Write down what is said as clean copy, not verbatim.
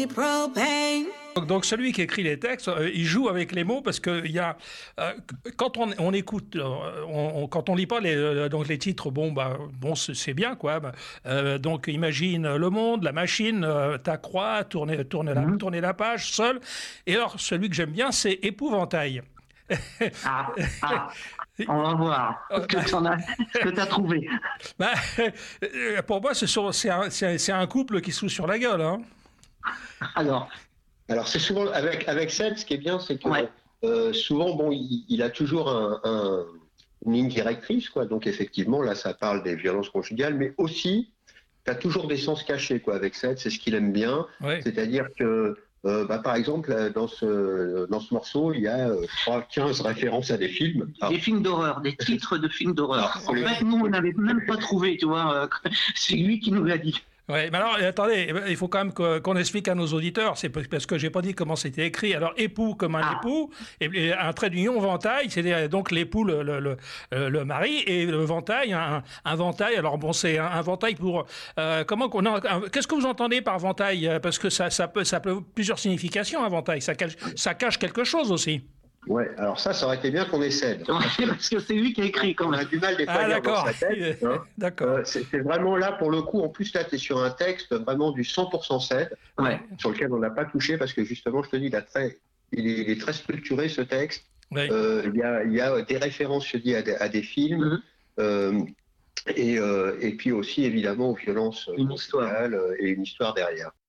Donc celui qui écrit les textes, il joue avec les mots parce que il y a quand on écoute, quand on lit pas donc les titres, bon c'est bien quoi. Donc imagine le monde, la machine, ta croix, tourner la page seul. Et alors celui que j'aime bien, c'est épouvantail. On va voir ce que tu as trouvé. Pour moi, c'est un couple qui se fout sur la gueule. Hein. Alors c'est souvent avec Seb, ce qui est bien, c'est que souvent, il a toujours une ligne directrice, quoi. Donc effectivement, là, ça parle des violences conjugales, mais aussi, tu as toujours des sens cachés, quoi. Avec Seb, c'est ce qu'il aime bien. Ouais. C'est-à-dire que, par exemple, dans ce morceau, il y a, je crois, 15 références à des films. Des films d'horreur, des titres de films d'horreur. En fait, nous, on n'avait même pas trouvé, tu vois. C'est lui qui nous l'a dit. Oui, mais alors, attendez, il faut quand même qu'on explique à nos auditeurs, c'est parce que j'ai pas dit comment c'était écrit. Alors, époux comme un époux, et un trait d'union, ventail, c'est donc l'époux, le mari, et le ventail, un ventail. Alors bon, c'est un ventail pour qu'est-ce que vous entendez par ventail? Parce que ça peut plusieurs significations, un ventail. Ça cache quelque chose aussi. Ouais, alors ça aurait été bien qu'on essaie. Parce que c'est lui qui a écrit quand même. On a du mal des fois à lire dans sa tête. Hein. D'accord. C'est vraiment là, pour le coup, en plus là, tu es sur un texte vraiment du 100% Seb, sur lequel on n'a pas touché, parce que justement, je te dis, il est très structuré, ce texte. Ouais. Il y a des références, je dis, à des films, et puis aussi, évidemment, aux violences conjugales et une histoire derrière.